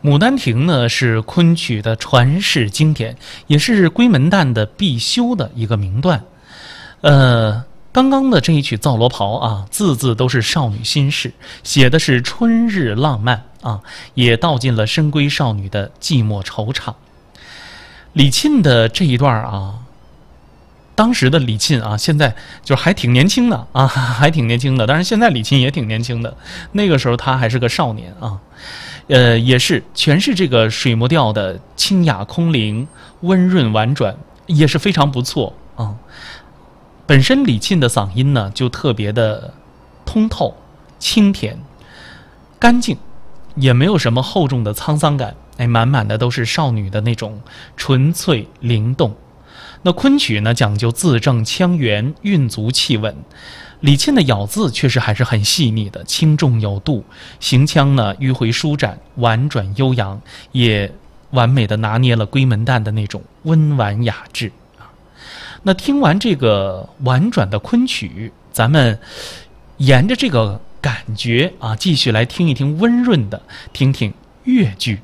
《牡丹亭》呢是昆曲的传世经典，也是闺门旦的必修的一个名段。刚刚的这一曲《皂罗袍》啊，字字都是少女心事，写的是春日浪漫啊，也道尽了深闺少女的寂寞惆怅。李沁的这一段啊，当时的李沁啊，现在就还挺年轻的啊，还挺年轻的。当然，现在李沁也挺年轻的，那个时候他还是个少年啊。也是全是这个水磨调的清雅空灵、温润婉转，也是非常不错啊。本身李沁的嗓音呢，就特别的通透、清甜、干净，也没有什么厚重的沧桑感，满满的都是少女的那种纯粹灵动。那昆曲呢，讲究字正腔圆，韵足气稳。李沁的咬字确实还是很细腻的，轻重有度，行腔呢迂回舒展，婉转悠扬，也完美的拿捏了闺门旦的那种温婉雅致啊。那听完这个婉转的昆曲，咱们沿着这个感觉啊，继续来听一听温润的，听听越剧。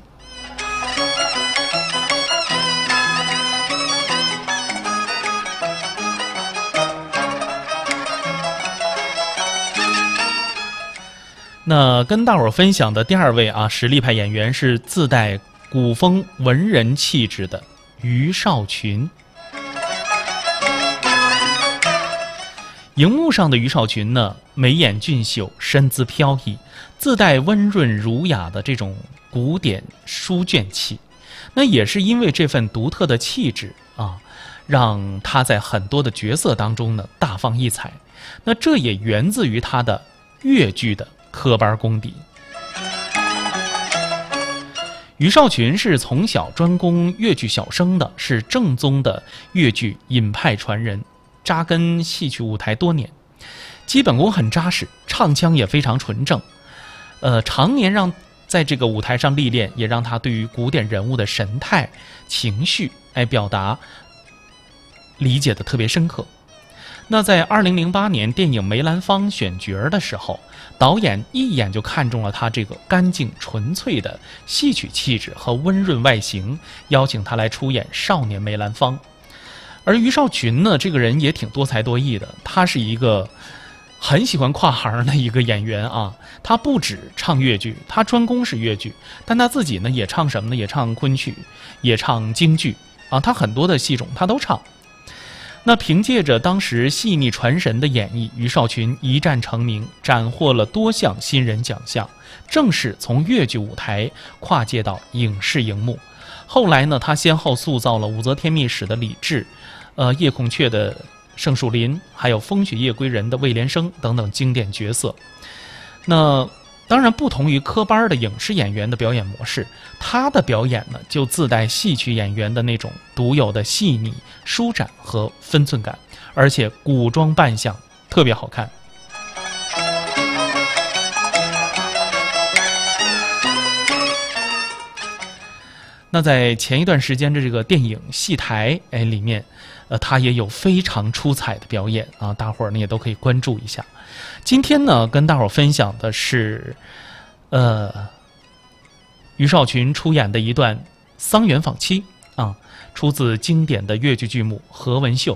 那跟大伙儿分享的第二位啊，实力派演员是自带古风文人气质的于少群。荧幕上的于少群呢，眉眼俊秀，身姿飘逸，自带温润儒雅的这种古典书卷气。那也是因为这份独特的气质啊，让他在很多的角色当中呢大放异彩。那这也源自于他的越剧的科班功底。于少群是从小专攻越剧小生的，是正宗的越剧尹派传人，扎根戏曲舞台多年，基本功很扎实，唱腔也非常纯正。常年让在这个舞台上历练，也让他对于古典人物的神态、情绪表达理解的特别深刻。那在2008年电影《梅兰芳》选角的时候，导演一眼就看中了他这个干净纯粹的戏曲气质和温润外形，邀请他来出演少年梅兰芳。而于少群呢，这个人也挺多才多艺的，他是一个很喜欢跨行的一个演员啊。他不止唱越剧，他专攻是越剧，但他自己呢也唱什么呢？也唱昆曲，也唱京剧啊，他很多的戏种他都唱。那凭借着当时细腻传神的演绎，于少群一战成名，斩获了多项新人奖项，正式从越剧舞台跨界到影视荧幕。后来呢，他先后塑造了武则天秘史的李治，夜孔雀的盛树林，还有风雪夜归人的魏连生等等经典角色。那当然不同于科班的影视演员的表演模式，他的表演呢就自带戏曲演员的那种独有的细腻、舒展和分寸感，而且古装扮相特别好看。那在前一段时间的这个电影《戏台》里面，他也有非常出彩的表演啊，大伙儿呢也都可以关注一下。今天呢，跟大伙儿分享的是，于少群出演的一段《桑园访妻》啊，出自经典的越剧剧目《何文秀》。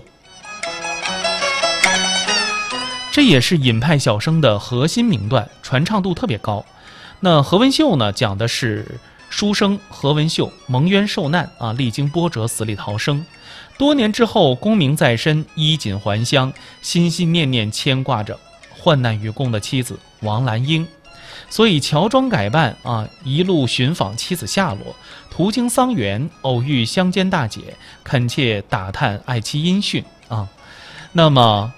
这也是尹派小生的核心名段，传唱度特别高。那何文秀呢，讲的是书生何文秀蒙冤受难啊，历经波折死里逃生，多年之后功名在身，衣锦还乡，心心念念牵挂着患难与共的妻子王兰英，所以乔装改扮啊，一路寻访妻子下落，途经桑园，偶遇乡间大姐，恳切打探爱妻音讯啊。那么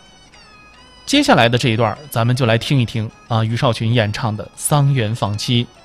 接下来的这一段，咱们就来听一听啊，于少群演唱的《桑园访妻》。